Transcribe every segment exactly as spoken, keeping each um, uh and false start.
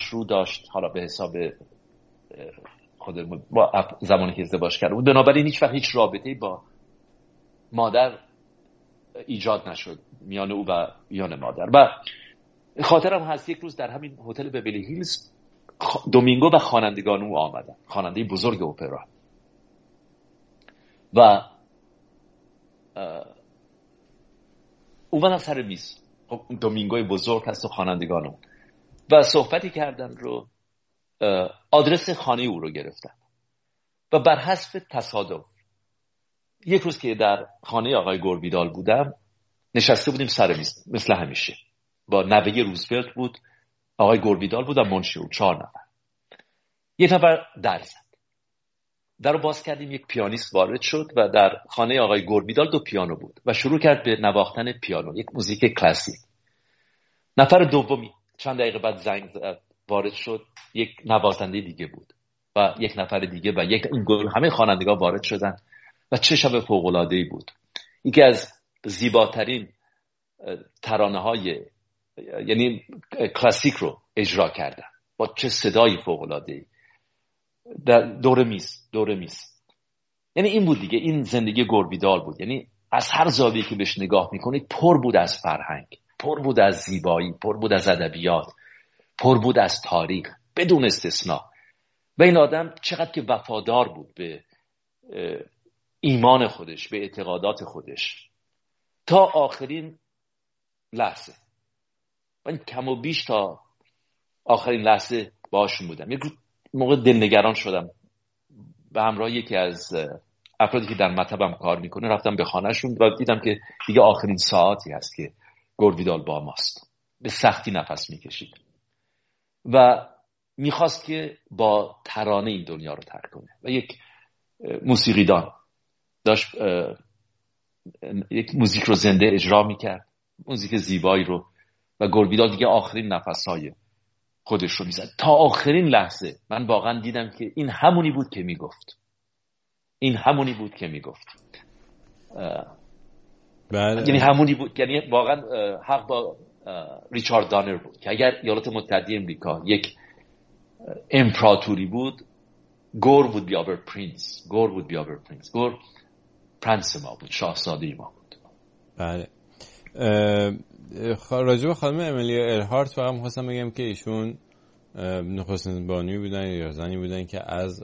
مشروع داشت، حالا به حساب خودمون با زمانی که ازدواج کرده بود. بنابراین هیچ وقت هیچ رابطه‌ای با مادر ایجاد نشد میان او و میان مادر. و خاطرم هست یک روز در همین هتل بیولی هیلز دومینگو و خوانندگان او آمدن، خواننده بزرگ اپرا، و اومدن سر میز. خب دومینگوی بزرگ هست و خوانندگان او، و صحبتی کردن رو آدرس خانه او رو گرفتن و بر حسب تصادف یک روز که در خانه آقای گوربیدال بودم نشسته بودیم سر میز مثل همیشه، با نوه روزولت بود، آقای گوربیدال بود و منشی او، چهار نفر. یک نفر در زد، در رو باز کردیم، یک پیانیست وارد شد و در خانه آقای گوربیدال دو پیانو بود و شروع کرد به نواختن پیانو، یک موزیک کلاسیک. نفر دومی چند دقیقه بعد زنگ زد، وارد شد، یک نوازنده دیگه بود و یک نفر دیگه و یک این گروه، همه خوانندگان وارد شدن و چه شب فوق‌العاده‌ای بود. یکی از زیباترین ترانه‌های یعنی کلاسیک رو اجرا کردن با چه صدای فوق‌العاده‌ای در دور میز دور میز یعنی این بود دیگه، این زندگی گوربیدال بود. یعنی از هر زاویه‌ای که بهش نگاه میکنید پر بود از فرهنگ، پر بود از زیبایی، پر بود از ادبیات، پر بود از تاریخ بدون استثنا. و این آدم چقدر که وفادار بود به ایمان خودش، به اعتقادات خودش تا آخرین لحظه. من کم و بیش تا آخرین لحظه باهاشون بودم. یک موقع دلنگران شدم، به همراه یکی از افرادی که در مطبم کار میکنه رفتم به خانهشون و دیدم که دیگه آخرین ساعتی هست که گوربیدال با ماست. به سختی نفس میکشید و میخواست که با ترانه این دنیا رو ترک کنه و یک موسیقیدان داشت یک موزیک رو زنده اجرا میکرد، موزیک زیبایی رو، و گوربیدال دیگه آخرین نفسهای خودش رو میزد. تا آخرین لحظه من واقعا دیدم که این همونی بود که میگفت این همونی بود که میگفت بله. یعنی همونی بود، یعنی واقعا حق با ریچارد دانر بود که اگر ایالات متحده امریکا یک امپراتوری بود، گور بود بی آور پرینس گور بود بی آور پرینس گور پرنس ما بود، شاهزاده ما بود. بله. راجع به خانم امیلیا ارهارت فقط می‌خواستم بگم که ایشون نخستین بانوی بودن یا زنی بودن که از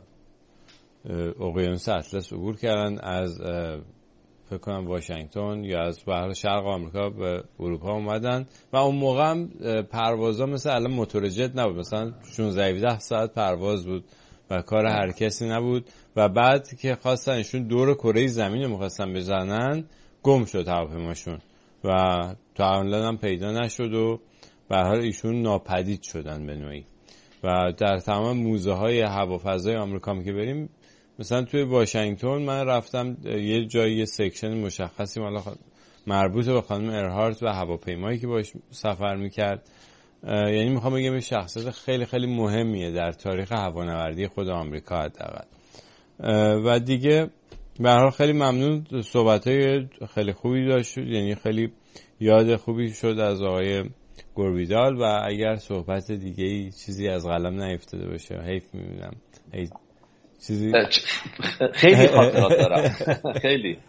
اقیانوس اطلس عبور کردن، از فکر کنم واشنگتن یا از بحر شرق آمریکا به اروپا اومدن و اون موقع هم پروازا مثل الان موتور جت نبود، مثلا شانزده هفده ساعت پرواز بود و کار هر کسی نبود. و بعد که خواستن ایشون دور کره زمین رو می‌خواستن بزنن، گم شد هواپیماشون و تا الان هم پیدا نشد و به هر حال ایشون ناپدید شدن به نوعی. و در تمام موزه های هوافضای آمریکا که بریم، مثلا توی واشنگتن من رفتم یه جایی یه سکشن مشخصی مالا مربوط به خانم ارهارت و هواپیمایی که باش سفر میکرد. یعنی میخوام بگم یه شخصیت خیلی خیلی مهمیه در تاریخ هوانوردی خود آمریکا حداقل. و دیگه به هر حال خیلی ممنون، صحبت‌های خیلی خوبی داشت، یعنی خیلی یاد خوبی شد از آقای گوربیدال. و اگر صحبت دیگه‌ای چیزی از قلم نیفتاده باشه، حیف می‌بینم. چیزی خیلی خاطرات دارم خیلی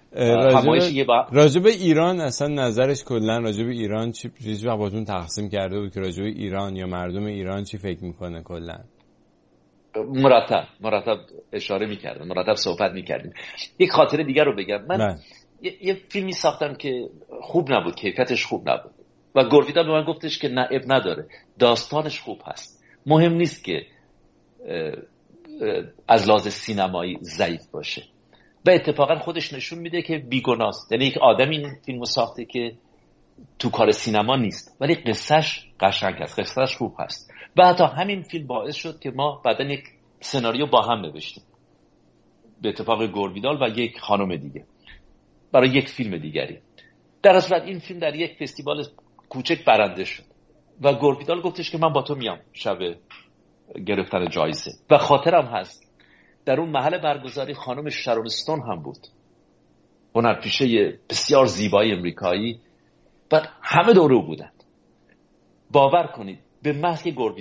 راجب ایران اصلا نظرش کلا راجب ایران چی چیزی باهاتون تقسیم کرده بود که راجب ایران یا مردم ایران چی فکر میکنه؟ کلا مرتب مرتب اشاره میکردم، مرتب صحبت میکردیم. یک خاطره دیگر رو بگم. من یه،, یه فیلمی ساختم که خوب نبود، کیفیتش خوب نبود و گوربیدال به من گفتش که نه اب نداره، داستانش خوب هست، مهم نیست که از لحاظ سینمایی ضعیف باشه. و اتفاقا خودش نشون میده که بیگناست. یعنی یک آدم این فیلمو ساخته که تو کار سینما نیست ولی قصهش قشنگ است، قصهش خوب هست. و حتی همین فیلم باعث شد که ما بعدن یک سناریو با هم نوشتیم به اتفاق گوربیدال و یک خانم دیگه برای یک فیلم دیگری. در اصل این فیلم در یک فستیوال کوچک برنده شد و گوربیدال گفتش که من با تو میام شب گرفتن جایزه. و خاطرم هست در اون محل برگزاری خانم شارون استون هم بود، هنرپیشه بسیار زیبای امریکایی، و همه دور او بودند. باور کنید به محض که